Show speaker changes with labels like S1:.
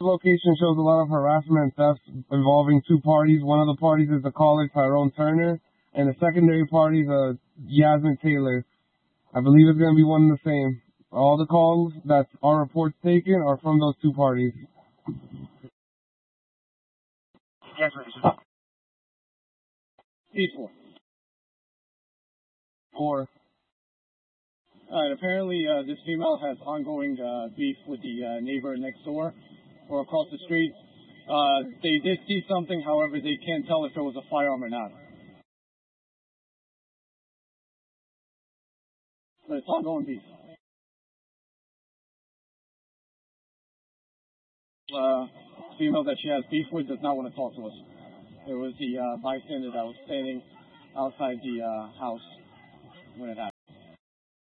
S1: location shows a lot of harassment and theft involving two parties. One of the parties is the caller, Tyrone Turner, and the secondary party is Yasmin Taylor. I believe it's going to be one and the same. All the calls that our reports taken are from those two parties.
S2: Yes, sir. Peaceful.
S1: 4.
S2: Alright, apparently this female has ongoing beef with the neighbor next door or across the street. They did see something, however, they can't tell if it was a firearm or not. But it's ongoing beef. Female that she has beef with does not want to talk to us. It was the bystander that was standing outside the house when it happened.